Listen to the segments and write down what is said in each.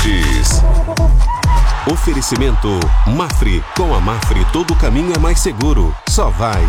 Bandeirantes. Oferecimento Mafre. Com a Mafre, todo caminho é mais seguro. Só vai.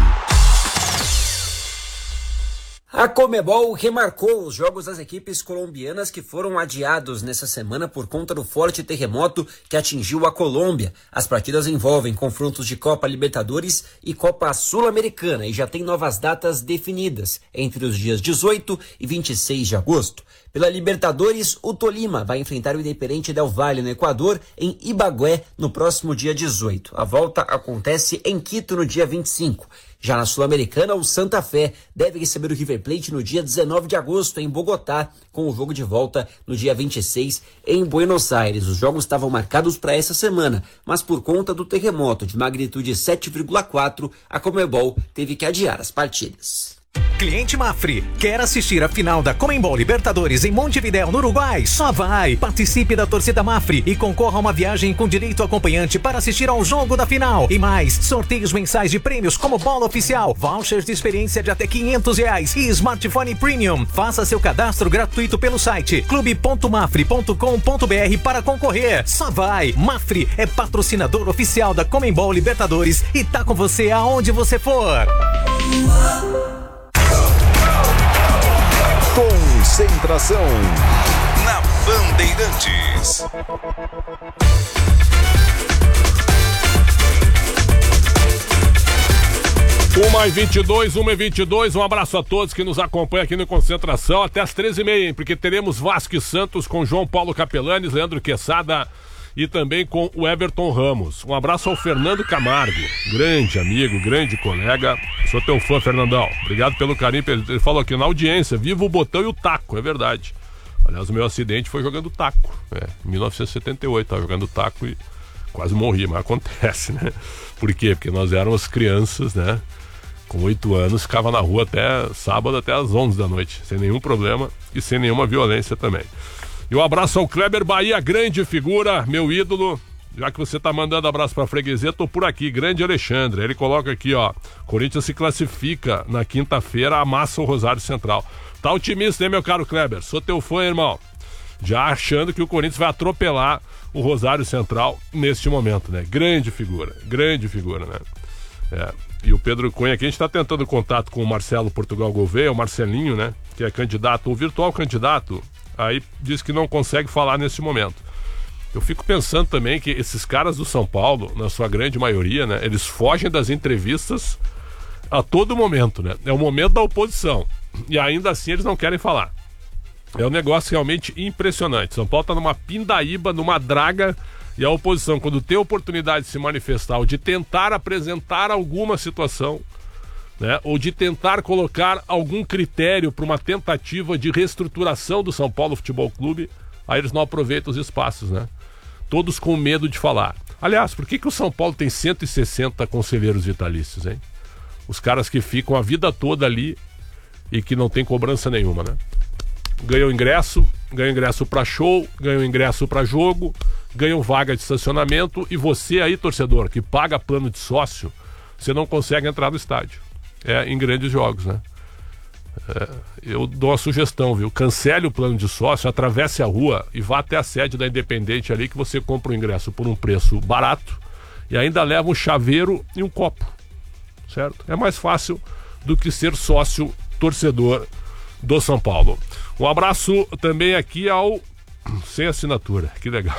A Conmebol remarcou os jogos das equipes colombianas que foram adiados nessa semana por conta do forte terremoto que atingiu a Colômbia. As partidas envolvem confrontos de Copa Libertadores e Copa Sul-Americana e já tem novas datas definidas, entre os dias 18 e 26 de agosto. Pela Libertadores, o Tolima vai enfrentar o Independiente del Valle no Equador, em Ibagué, no próximo dia 18. A volta acontece em Quito no dia 25. Já na Sul-Americana, o Santa Fé deve receber o River Plate no dia 19 de agosto, em Bogotá, com o jogo de volta no dia 26, em Buenos Aires. Os jogos estavam marcados para essa semana, mas por conta do terremoto de magnitude 7,4, a Conmebol teve que adiar as partidas. Cliente Mafre, quer assistir a final da Conmebol Libertadores em Montevidéu, no Uruguai? Só vai! Participe da torcida Mafre e concorra a uma viagem com direito acompanhante para assistir ao jogo da final. E mais, sorteios mensais de prêmios como bola oficial, vouchers de experiência de até R$500 e smartphone premium. Faça seu cadastro gratuito pelo site clube.mafre.com.br para concorrer. Só vai! Mafre é patrocinador oficial da Conmebol Libertadores e tá com você aonde você for. Concentração na Bandeirantes. 1h22, um abraço a todos que nos acompanham aqui no Concentração até as 13h30, hein? Porque teremos Vasco e Santos com João Paulo Capelanes, Leandro Quesada e também com o Everton Ramos. Um abraço ao Fernando Camargo, grande amigo, grande colega. Sou teu fã, Fernandão. Obrigado pelo carinho. Ele falou aqui na audiência, viva o botão e o taco, é verdade. Aliás, o meu acidente foi jogando taco. Em 1978, tava jogando taco e quase morri, mas acontece, né? Por quê? Porque nós éramos crianças, né? Com 8 anos, ficava na rua até sábado, até às 11 da noite, sem nenhum problema e sem nenhuma violência também. E um abraço ao Kleber Bahia, grande figura, meu ídolo. Já que você tá mandando abraço pra freguesia, tô por aqui, grande Alexandre. Ele coloca aqui, ó, Corinthians se classifica na quinta-feira, amassa o Rosário Central. Tá otimista, hein, meu caro Kleber? Sou teu fã, irmão. Já achando que o Corinthians vai atropelar o Rosário Central neste momento, né? Grande figura, né? E o Pedro Cunha aqui, a gente tá tentando contato com o Marcelo Portugal Gouveia, o Marcelinho, né? Que é candidato, o virtual candidato. Aí diz que não consegue falar nesse momento. Eu fico pensando também que esses caras do São Paulo, na sua grande maioria, né, eles fogem das entrevistas a todo momento, né? É o momento da oposição. E ainda assim eles não querem falar. É um negócio realmente impressionante. São Paulo tá numa pindaíba, numa draga, e a oposição, quando tem a oportunidade de se manifestar ou de tentar apresentar alguma situação, né, ou de tentar colocar algum critério para uma tentativa de reestruturação do São Paulo Futebol Clube, aí eles não aproveitam os espaços, né? Todos com medo de falar. Aliás, por que o São Paulo tem 160 conselheiros vitalícios, hein? Os caras que ficam a vida toda ali e que não tem cobrança nenhuma, né? Ganham ingresso para show, ganham ingresso para jogo, ganham vaga de estacionamento, e você aí, torcedor, que paga plano de sócio, você não consegue entrar no estádio. Em grandes jogos, né? Eu dou uma sugestão, viu? Cancele o plano de sócio, atravesse a rua e vá até a sede da Independente ali, que você compra o ingresso por um preço barato e ainda leva um chaveiro e um copo, certo? É mais fácil do que ser sócio torcedor do São Paulo. Um abraço também aqui ao sem assinatura, que legal.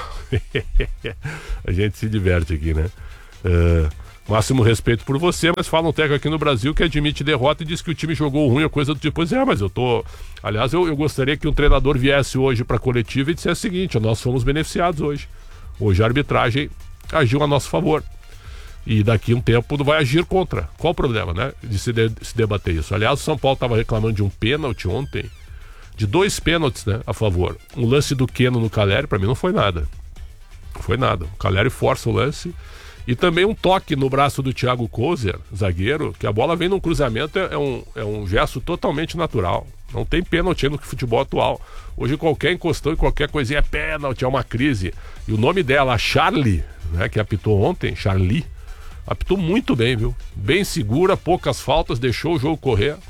A gente se diverte aqui, né? Máximo respeito por você, mas fala um técnico aqui no Brasil que admite derrota e diz que o time jogou ruim, a coisa do tipo. Pois mas eu tô... Aliás, eu gostaria que um treinador viesse hoje pra coletiva e dissesse o seguinte: nós fomos beneficiados hoje. Hoje a arbitragem agiu a nosso favor. E daqui um tempo vai agir contra. Qual o problema, né? De se debater isso. Aliás, o São Paulo estava reclamando de um pênalti ontem, de 2 pênaltis, né, a favor. Um lance do Keno no Caleri, pra mim não foi nada. Foi nada. O Caleri força o lance. E também um toque no braço do Thiago Kozer, zagueiro, que a bola vem num cruzamento, é um gesto totalmente natural. Não tem pênalti no futebol atual. Hoje qualquer encostão e qualquer coisinha é pênalti, é uma crise. E o nome dela, a Charlie, né, que apitou ontem, Charlie, apitou muito bem, viu? Bem segura, poucas faltas, deixou o jogo correr.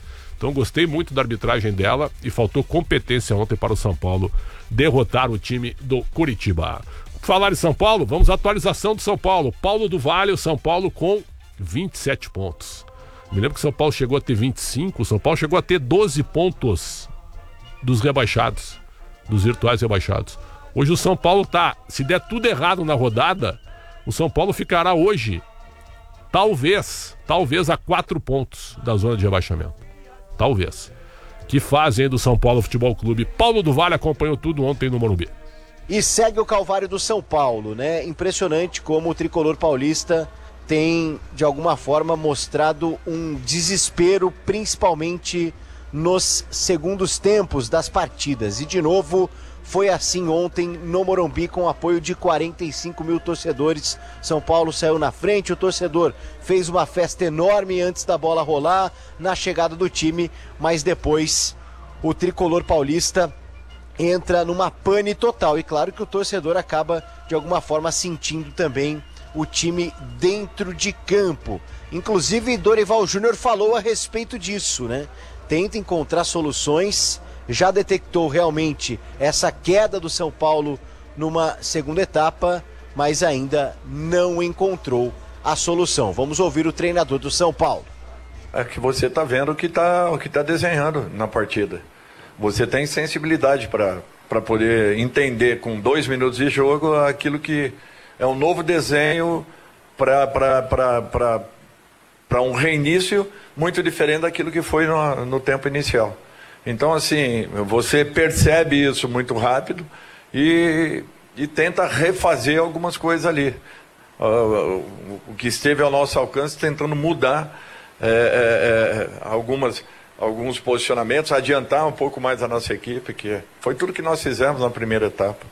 Então gostei muito da arbitragem dela e faltou competência ontem para o São Paulo derrotar o time do Curitiba. Falar em São Paulo, vamos à atualização do São Paulo. Paulo do Vale, o São Paulo com 27 pontos. Me lembro que o São Paulo chegou a ter 25, o São Paulo chegou a ter 12 pontos dos rebaixados, dos virtuais rebaixados. Hoje o São Paulo tá, se der tudo errado na rodada, o São Paulo ficará hoje, talvez a 4 pontos da zona de rebaixamento. Talvez. Que fazem do São Paulo Futebol Clube. Paulo do Vale acompanhou tudo ontem no Morumbi. E segue o calvário do São Paulo, né? Impressionante como o tricolor paulista tem, de alguma forma, mostrado um desespero, principalmente nos segundos tempos das partidas. E, de novo, foi assim ontem no Morumbi, com apoio de 45 mil torcedores. São Paulo saiu na frente, o torcedor fez uma festa enorme antes da bola rolar, na chegada do time, mas depois o tricolor paulista entra numa pane total. E claro que o torcedor acaba, de alguma forma, sentindo também o time dentro de campo. Inclusive, Dorival Júnior falou a respeito disso, né? Tenta encontrar soluções, já detectou realmente essa queda do São Paulo numa segunda etapa, mas ainda não encontrou a solução. Vamos ouvir o treinador do São Paulo. É que você está vendo o que tá desenhando na partida. Você tem sensibilidade para poder entender com 2 minutos de jogo aquilo que é um novo desenho para um reinício muito diferente daquilo que foi no tempo inicial. Então, assim, você percebe isso muito rápido e tenta refazer algumas coisas ali. O que esteve ao nosso alcance, tentando mudar alguns posicionamentos, adiantar um pouco mais a nossa equipe, que foi tudo que nós fizemos na primeira etapa.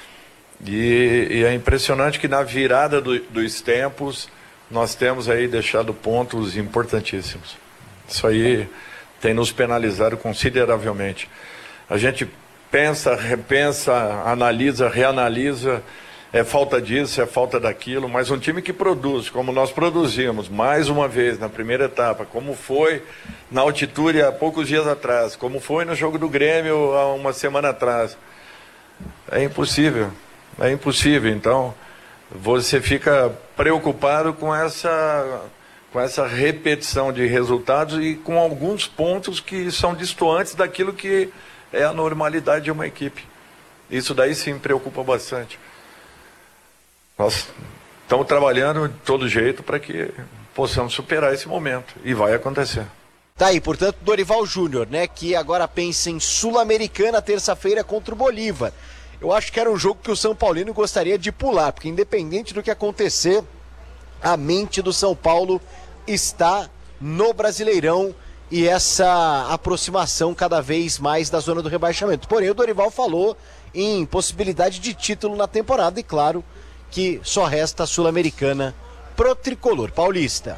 E é impressionante que na virada dos tempos nós temos aí deixado pontos importantíssimos. Isso aí tem nos penalizado consideravelmente. A gente pensa, repensa, analisa, reanalisa, é falta disso, é falta daquilo, mas um time que produz, como nós produzimos mais uma vez na primeira etapa, como foi na altitude há poucos dias atrás, como foi no jogo do Grêmio há uma semana atrás, é impossível. É impossível. Então, você fica preocupado com essa repetição de resultados e com alguns pontos que são distantes daquilo que é a normalidade de uma equipe. Isso daí sim me preocupa bastante. Nós estamos trabalhando de todo jeito para que possamos superar esse momento. E vai acontecer. Tá aí, portanto, Dorival Júnior, né, que agora pensa em Sul-Americana terça-feira contra o Bolívar. Eu acho que era um jogo que o São Paulino gostaria de pular, porque independente do que acontecer, a mente do São Paulo está no Brasileirão e essa aproximação cada vez mais da zona do rebaixamento. Porém, o Dorival falou em possibilidade de título na temporada e claro que só resta a Sul-Americana pro tricolor paulista.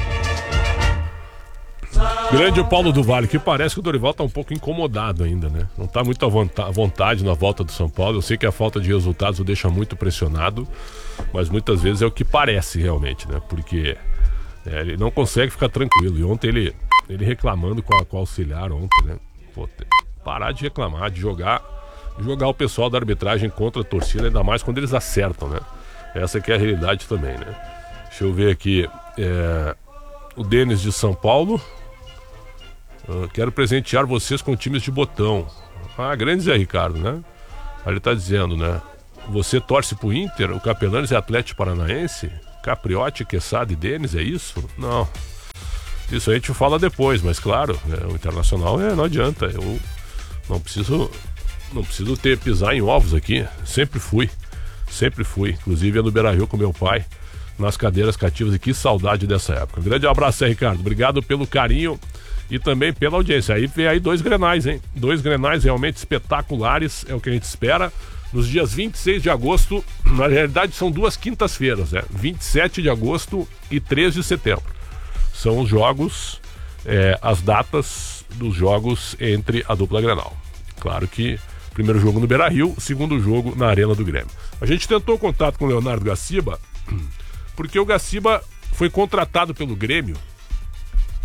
Grande o Paulo do Vale, que parece que o Dorival tá um pouco incomodado ainda, né? Não tá muito à vontade na volta do São Paulo. Eu sei que a falta de resultados o deixa muito pressionado, mas muitas vezes é o que parece realmente, né? Porque ele não consegue ficar tranquilo. E ontem ele reclamando com o auxiliar ontem, né? Pô, parar de reclamar, de jogar o pessoal da arbitragem contra a torcida, ainda mais quando eles acertam, né? Essa que é a realidade também, né? Deixa eu ver aqui. O Denis de São Paulo. Quero presentear vocês com times de botão. Grande Zé Ricardo, né? Aí ele tá dizendo, né? Você torce pro Inter, o Capelanes é Atlético Paranaense? Capriotti, Quesada e Denis, é isso? Não. Isso a gente fala depois, mas claro, o Internacional não adianta. Eu não preciso pisar em ovos aqui. Sempre fui. Inclusive ia no Beira-Rio com meu pai nas cadeiras cativas e que saudade dessa época. Grande abraço, Zé Ricardo. Obrigado pelo carinho e também pela audiência. Aí vem aí 2 Grenais, hein? 2 Grenais realmente espetaculares, é o que a gente espera. Nos dias 26 de agosto, na realidade são 2 quintas-feiras, 27 de agosto e 3 de setembro. São os jogos, as datas dos jogos entre a dupla Grenal. Claro que primeiro jogo no Beira-Rio, segundo jogo na Arena do Grêmio. A gente tentou contato com o Leonardo Gaciba, porque o Gaciba foi contratado pelo Grêmio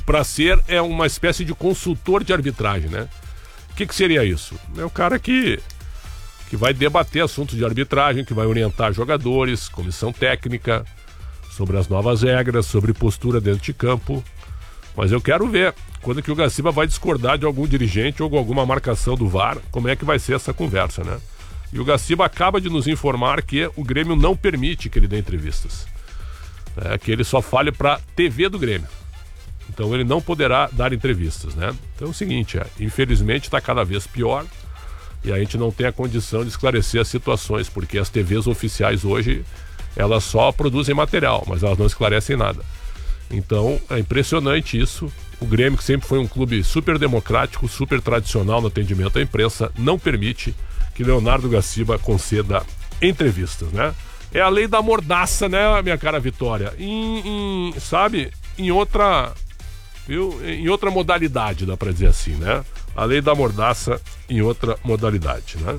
para ser uma espécie de consultor de arbitragem, né? O que seria isso? É o cara que vai debater assuntos de arbitragem, que vai orientar jogadores, comissão técnica, sobre as novas regras, sobre postura dentro de campo. Mas eu quero ver quando que o Gaciba vai discordar de algum dirigente ou alguma marcação do VAR, como é que vai ser essa conversa, né? E o Gaciba acaba de nos informar que o Grêmio não permite que ele dê entrevistas. Que ele só fale para TV do Grêmio. Então ele não poderá dar entrevistas, né? Então é o seguinte, infelizmente está cada vez pior e a gente não tem a condição de esclarecer as situações, porque as TVs oficiais hoje, elas só produzem material, mas elas não esclarecem nada. Então é impressionante isso. O Grêmio, que sempre foi um clube super democrático, super tradicional no atendimento à imprensa, não permite que Leonardo Gaciba conceda entrevistas, né? É a lei da mordaça, né, minha cara Vitória? Sabe, em outra modalidade, dá pra dizer assim, né? A lei da mordaça em outra modalidade, né?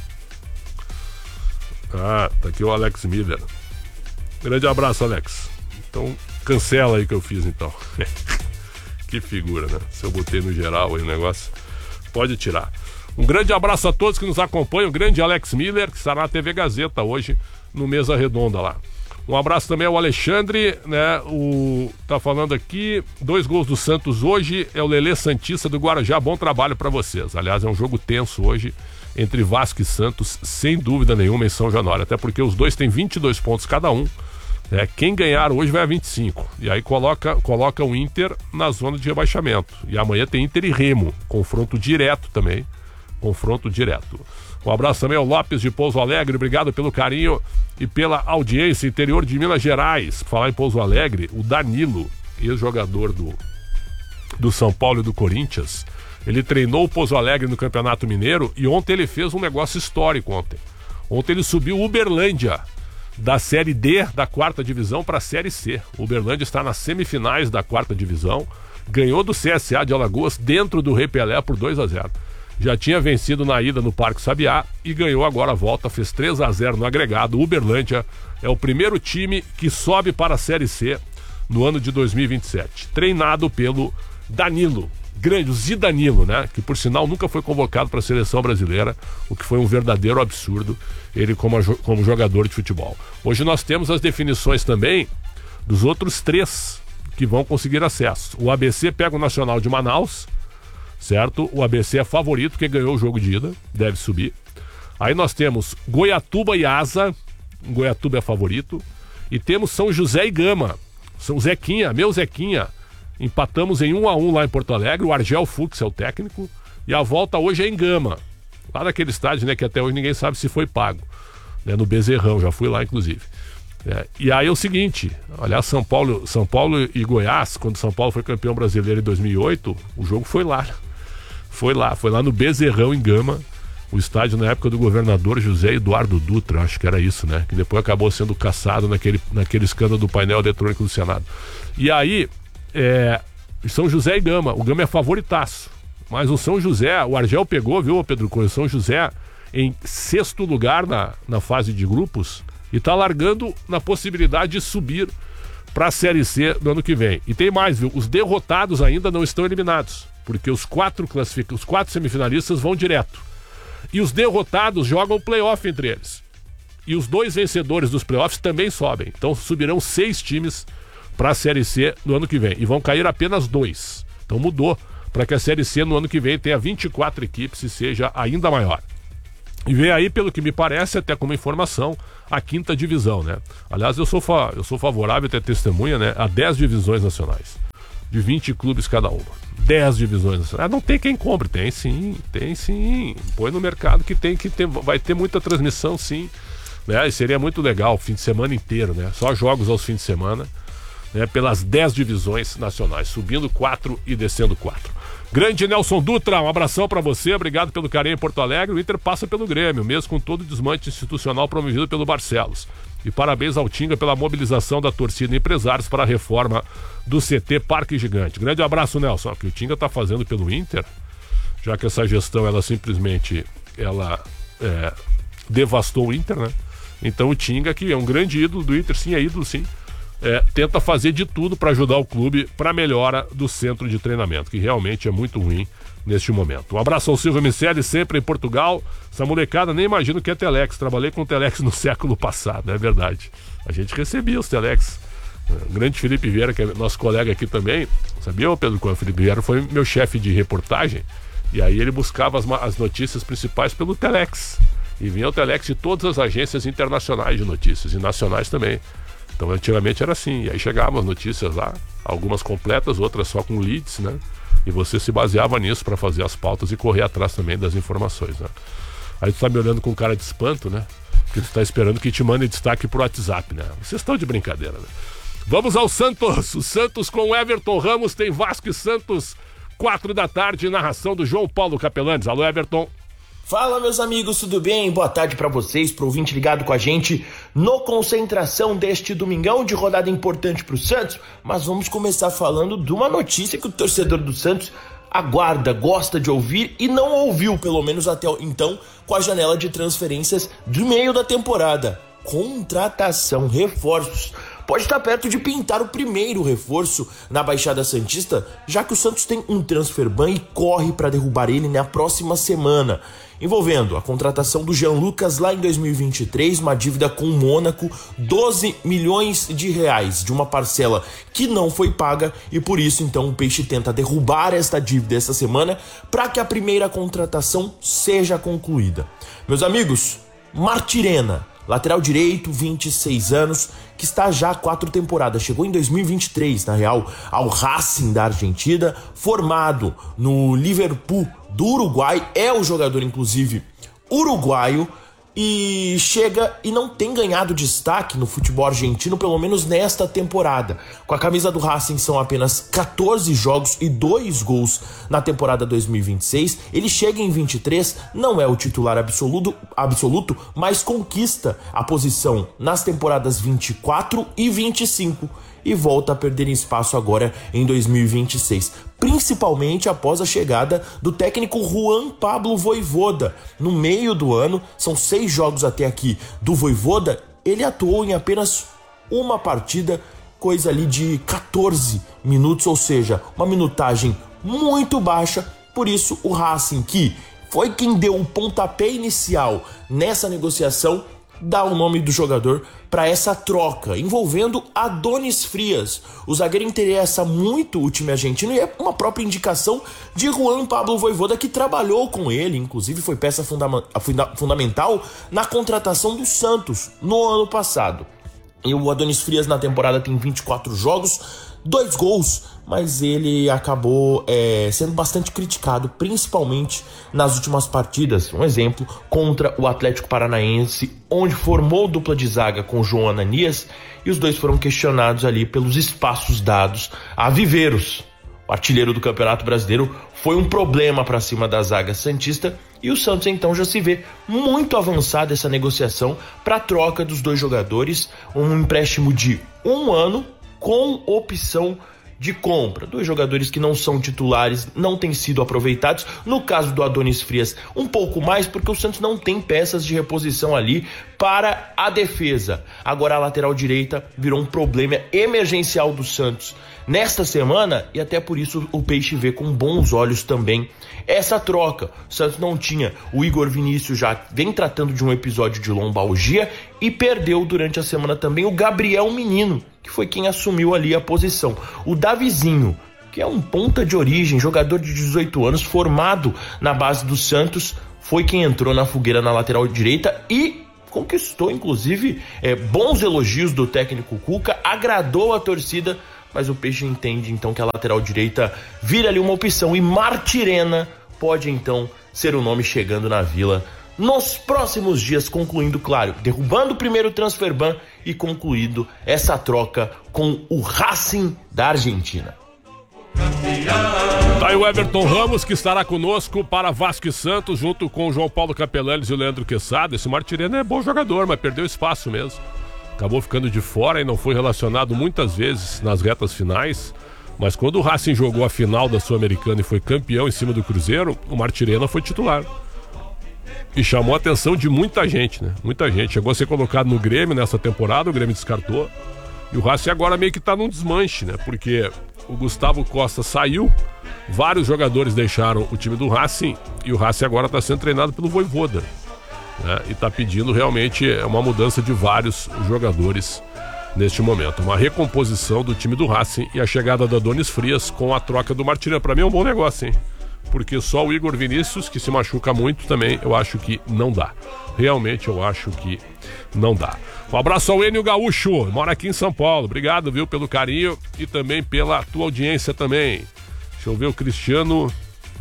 Tá aqui o Alex Miller. Grande abraço, Alex. Então, cancela aí que eu fiz, então. Que figura, né? Se eu botei no geral aí o negócio, pode tirar. Um grande abraço a todos que nos acompanham. O grande Alex Miller, que estará na TV Gazeta hoje, no Mesa Redonda lá. Um abraço também ao Alexandre, né? Tá falando aqui, 2 gols do Santos hoje, é o Lelê Santista do Guarujá. Bom trabalho para vocês. Aliás, é um jogo tenso hoje entre Vasco e Santos, sem dúvida nenhuma, em São Januário, até porque os dois têm 22 pontos cada um. Quem ganhar hoje vai a 25. E aí coloca o Inter na zona de rebaixamento. E amanhã tem Inter e Remo, confronto direto também. Confronto direto. Um abraço também ao Lopes de Pouso Alegre, obrigado pelo carinho e pela audiência. Interior de Minas Gerais. Falar em Pouso Alegre, o Danilo, ex-jogador do São Paulo e do Corinthians, ele treinou o Pouso Alegre no Campeonato Mineiro e ontem ele fez um negócio histórico. Ontem ele subiu o Uberlândia da Série D da 4ª Divisão para a Série C. O Uberlândia está nas semifinais da 4ª Divisão, ganhou do CSA de Alagoas dentro do Rei Pelé por 2-0. Já tinha vencido na ida no Parque Sabiá e ganhou agora a volta, fez 3-0 no agregado. O Uberlândia é o primeiro time que sobe para a Série C no ano de 2027, treinado pelo Danilo, grande, o Zidanilo, né? Que por sinal nunca foi convocado para a seleção brasileira, o que foi um verdadeiro absurdo, ele como jogador de futebol. Hoje nós temos as definições também dos outros 3 que vão conseguir acesso. O ABC pega o Nacional de Manaus, certo? O ABC é favorito, porque ganhou o jogo de ida, deve subir. Aí nós temos Goiatuba e Asa, o Goiatuba é favorito. E temos São José e Gama. São Zequinha, meu Zequinha. Empatamos em 1-1 lá em Porto Alegre. O Argel Fux é o técnico. E a volta hoje é em Gama. Lá naquele estádio, né, que até hoje ninguém sabe se foi pago. Né, no Bezerrão, já fui lá inclusive. E aí é o seguinte, aliás, São Paulo e Goiás, quando São Paulo foi campeão brasileiro em 2008, o jogo foi lá. Foi lá no Bezerrão, em Gama, o estádio na época do governador José Eduardo Dutra, acho que era isso, né? Que depois acabou sendo cassado naquele escândalo do painel eletrônico do Senado. E aí, São José e Gama, o Gama é favoritaço, mas o São José, o Argel pegou, viu, Pedro Coelho, São José em 6º lugar na fase de grupos e tá largando na possibilidade de subir para a Série C no ano que vem. E tem mais, viu? Os derrotados ainda não estão eliminados, porque os 4 semifinalistas vão direto. E os derrotados jogam o playoff entre eles. E os 2 vencedores dos playoffs também sobem. Então subirão 6 times para a Série C no ano que vem. E vão cair apenas 2. Então mudou para que a Série C no ano que vem tenha 24 equipes e seja ainda maior. E vem aí, pelo que me parece, até como informação, a 5ª divisão, né? Aliás, eu sou favorável, até testemunha, né, a 10 divisões nacionais. De 20 clubes cada uma. 10 divisões nacionais. Não tem quem compre. Tem sim. Põe no mercado que vai ter muita transmissão, sim. Né? E seria muito legal, fim de semana inteiro, né? Só jogos aos fins de semana, né? Pelas 10 divisões nacionais. Subindo 4 e descendo 4. Grande Nelson Dutra, um abração pra você, obrigado pelo carinho em Porto Alegre. O Inter passa pelo Grêmio, mesmo com todo o desmanche institucional promovido pelo Barcelos. E parabéns ao Tinga pela mobilização da torcida e empresários para a reforma do CT Parque Gigante. Grande abraço, Nelson. O que o Tinga tá fazendo pelo Inter, já que essa gestão, ela simplesmente devastou o Inter, né? Então o Tinga, que é um grande ídolo do Inter, sim, é ídolo, sim. tenta fazer de tudo para ajudar o clube para a melhora do centro de treinamento, que realmente é muito ruim neste momento. Um abraço ao Silvio Miceli, sempre em Portugal. Essa molecada nem imagino o que é Telex. Trabalhei com Telex no século passado, é verdade. A gente recebia os Telex. O grande Felipe Vieira, que é nosso colega aqui também, sabia, Pedro, quando o Felipe Vieira foi meu chefe de reportagem, e aí ele buscava as notícias principais pelo Telex. E vinha o Telex de todas as agências internacionais de notícias, e nacionais também. Então antigamente era assim, e aí chegavam as notícias lá, algumas completas, outras só com leads, né? E você se baseava nisso para fazer as pautas e correr atrás também das informações, né? Aí tu tá me olhando com cara de espanto, né? Porque tu tá esperando que te mande destaque pro WhatsApp, né? Vocês estão de brincadeira, né? Vamos ao Santos. O Santos com Everton Ramos tem Vasco e Santos, 4 da tarde, narração do João Paulo Capelanes. Alô, Everton. Fala, meus amigos, tudo bem? Boa tarde para vocês, pro ouvinte ligado com a gente no Concentração deste domingão de rodada importante pro Santos. Mas vamos começar falando de uma notícia que o torcedor do Santos aguarda, gosta de ouvir e não ouviu, pelo menos até então, com a janela de transferências do meio da temporada. Contratação, reforços. Pode estar perto de pintar o primeiro reforço na Baixada Santista, já que o Santos tem um transfer ban e corre para derrubar ele na próxima semana, envolvendo a contratação do Jean Lucas lá em 2023, uma dívida com o Mônaco, 12 milhões de reais, de uma parcela que não foi paga, e por isso então o Peixe tenta derrubar esta dívida essa semana para que a primeira contratação seja concluída. Meus amigos, Martirena, lateral direito, 26 anos, que está já há 4 temporadas. Chegou em 2023, na real, ao Racing da Argentina, formado no Liverpool do Uruguai. É o jogador, inclusive, uruguaio, e chega e não tem ganhado destaque no futebol argentino, pelo menos nesta temporada. Com a camisa do Racing são apenas 14 jogos e 2 gols na temporada 2026. Ele chega em 23, não é o titular absoluto, mas conquista a posição nas temporadas 24 e 25 e volta a perder espaço agora em 2026, principalmente após a chegada do técnico Juan Pablo Vojvoda. No meio do ano, são 6 jogos até aqui do Vojvoda, ele atuou em apenas uma partida, coisa ali de 14 minutos, ou seja, uma minutagem muito baixa. Por isso o Racing, que foi quem deu o pontapé inicial nessa negociação, dá o nome do jogador para essa troca, envolvendo Adonis Frias. O zagueiro interessa muito o time argentino e é uma própria indicação de Juan Pablo Vojvoda, que trabalhou com ele, inclusive foi peça fundamental na contratação do Santos no ano passado. E o Adonis Frias na temporada tem 24 jogos, 2 gols, mas ele acabou sendo bastante criticado, principalmente nas últimas partidas. Um exemplo, contra o Atlético Paranaense, onde formou dupla de zaga com o João Ananias, e os dois foram questionados ali pelos espaços dados a Viveiros. O artilheiro do Campeonato Brasileiro foi um problema para cima da zaga santista, e o Santos então já se vê muito avançada essa negociação para a troca dos dois jogadores, um empréstimo de 1 ano com opção de compra. 2 jogadores que não são titulares, não têm sido aproveitados. No caso do Adonis Frias, um pouco mais, porque o Santos não tem peças de reposição ali para a defesa. Agora a lateral direita virou um problema emergencial do Santos nesta semana, e até por isso o Peixe vê com bons olhos também essa troca. O Santos não tinha, o Igor Vinícius já vem tratando de um episódio de lombalgia e perdeu durante a semana também o Gabriel Menino, que foi quem assumiu ali a posição. O Davizinho, que é um ponta de origem, jogador de 18 anos, formado na base do Santos, foi quem entrou na fogueira na lateral direita e conquistou, inclusive, bons elogios do técnico Cuca, agradou a torcida, mas o Peixe entende então que a lateral direita vira ali uma opção, e Martirena pode então ser o nome chegando na Vila nos próximos dias, concluindo, claro, derrubando o primeiro transfer ban e concluindo essa troca com o Racing da Argentina. Tá aí o Everton Ramos, que estará conosco para Vasco e Santos, junto com o João Paulo Capelanes e o Leandro Quesada. Esse Martirena é bom jogador, mas perdeu espaço mesmo. Acabou ficando de fora e não foi relacionado muitas vezes nas retas finais. Mas quando o Racing jogou a final da Sul-Americana e foi campeão em cima do Cruzeiro, o Martirena foi titular. E chamou a atenção de muita gente, né? Muita gente. Chegou a ser colocado no Grêmio nessa temporada, o Grêmio descartou. E o Racing agora meio que tá num desmanche, né? Porque o Gustavo Costa saiu, vários jogadores deixaram o time do Racing e o Racing agora está sendo treinado pelo Vojvoda, né? E está pedindo realmente uma mudança de vários jogadores neste momento. Uma recomposição do time do Racing e a chegada da Adonis Frias com a troca do Martinez. Para mim é um bom negócio, hein? Porque só o Igor Vinícius, que se machuca muito também, eu acho que não dá. Realmente eu acho que não dá. Um abraço ao Enio Gaúcho, mora aqui em São Paulo. Obrigado, viu, pelo carinho e também pela tua audiência também. Deixa eu ver o Cristiano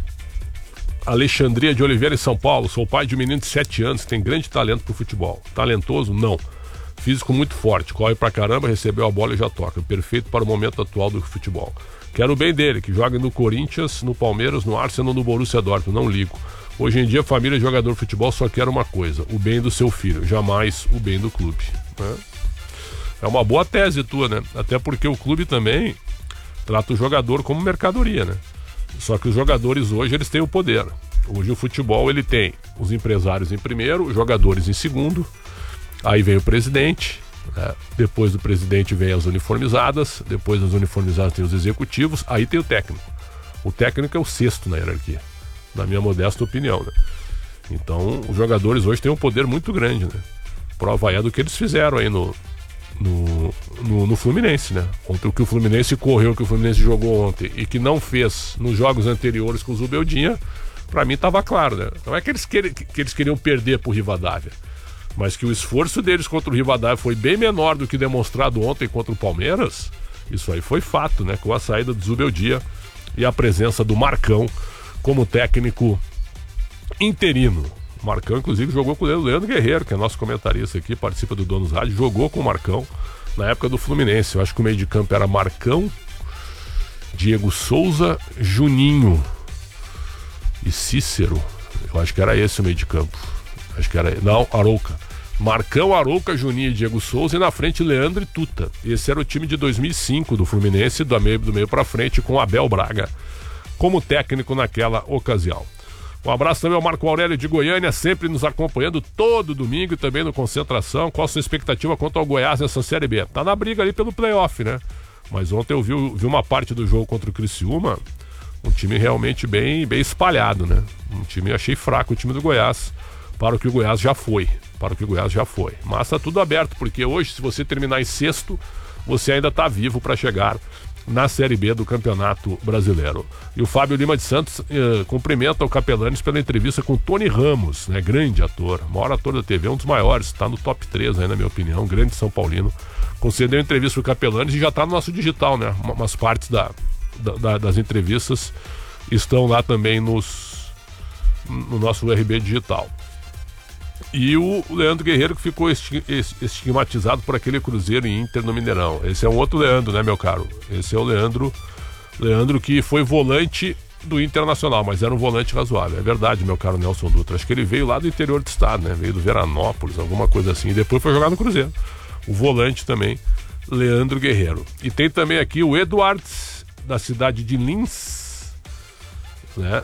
Alexandria de Oliveira em São Paulo. Sou pai de um menino de 7 anos que tem grande talento pro futebol. Talentoso? Não. Físico muito forte, corre pra caramba, recebeu a bola e já toca. Perfeito para o momento atual do futebol. Quero o bem dele, que joga no Corinthians, no Palmeiras, no Arsenal, no Borussia Dortmund. Não ligo. Hoje em dia, família de jogador de futebol só quer uma coisa: o bem do seu filho, jamais o bem do clube, né? É uma boa tese tua, né? Até porque o clube também trata o jogador como mercadoria, né? Só que os jogadores hoje, eles têm o poder. Hoje o futebol, ele tem os empresários em primeiro, os jogadores em segundo, aí vem o presidente, né? Depois do presidente vem as uniformizadas, depois das uniformizadas tem os executivos, aí tem o técnico. O técnico é o sexto na hierarquia, na minha modesta opinião, né? Então, os jogadores hoje têm um poder muito grande, né? Prova é do que eles fizeram aí no Fluminense, né? Ontem, o que o Fluminense correu, o que o Fluminense jogou ontem e que não fez nos jogos anteriores com o Zubeldinha, pra mim tava claro, né? Não é que eles queriam perder pro Rivadavia, mas que o esforço deles contra o Rivadavia foi bem menor do que demonstrado ontem contra o Palmeiras. Isso aí foi fato, né? Com a saída do Zubeldia e a presença do Marcão como técnico interino. O Marcão, inclusive, jogou com o Leandro Guerreiro, que é nosso comentarista aqui, participa do Donos Rádio, jogou com o Marcão na época do Fluminense. Eu acho que o meio de campo era Marcão, Diego Souza, Juninho e Cícero. Eu acho que era esse o meio de campo. Acho que era... Não, Arouca. Marcão, Arouca, Juninho e Diego Souza, e na frente Leandro e Tuta. Esse era o time de 2005 do Fluminense, do meio pra frente, com Abel Braga como técnico naquela ocasião. Um abraço também ao Marco Aurélio de Goiânia, sempre nos acompanhando todo domingo e também no Concentração. Qual a sua expectativa quanto ao Goiás nessa Série B? Tá na briga ali pelo playoff, né? Mas ontem eu vi uma parte do jogo contra o Criciúma, um time realmente bem espalhado, né? Um time, achei fraco, o time do Goiás, para o que o Goiás já foi. Mas tá tudo aberto, porque hoje, se você terminar em sexto, você ainda tá vivo para chegar na Série B do Campeonato Brasileiro. E o Fábio Lima de Santos cumprimenta o Capelanes pela entrevista com Tony Ramos, né? Grande ator, maior ator da TV, um dos maiores, está no top 3 aí, na minha opinião, grande São Paulino. Concedeu entrevista pro Capelanes e já está no nosso digital, né? Umas partes das entrevistas estão lá também no nosso URB digital. E o Leandro Guerreiro, que ficou estigmatizado por aquele Cruzeiro e Inter no Mineirão. Esse é um outro Leandro, né, meu caro? Esse é o Leandro que foi volante do Internacional, mas era um volante razoável. É verdade, meu caro Nelson Dutra. Acho que ele veio lá do interior do estado, né? Veio do Veranópolis, alguma coisa assim. E depois foi jogar no Cruzeiro. O volante também, Leandro Guerreiro. E tem também aqui o Edwards, da cidade de Lins, né?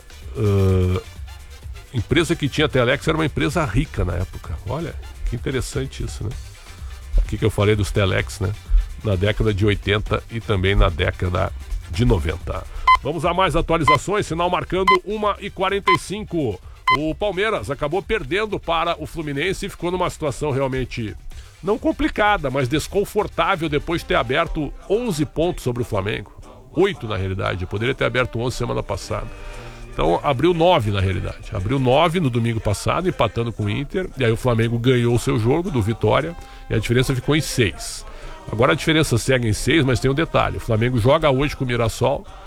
Empresa que tinha Telex, era uma empresa rica na época. Olha, que interessante isso, né? Aqui que eu falei dos Telex, né? Na década de 80 e também na década de 90. Vamos a mais atualizações, sinal marcando 1h45. O Palmeiras acabou perdendo para o Fluminense e ficou numa situação realmente não complicada, mas desconfortável depois de ter aberto 11 pontos sobre o Flamengo. 8 na realidade, poderia ter aberto 11 semana passada. Então abriu 9 na realidade. Abriu 9 no domingo passado, empatando com o Inter. E aí o Flamengo ganhou o seu jogo do Vitória e a diferença ficou em 6. Agora a diferença segue em 6, mas tem um detalhe. O Flamengo joga hoje com o Mirassol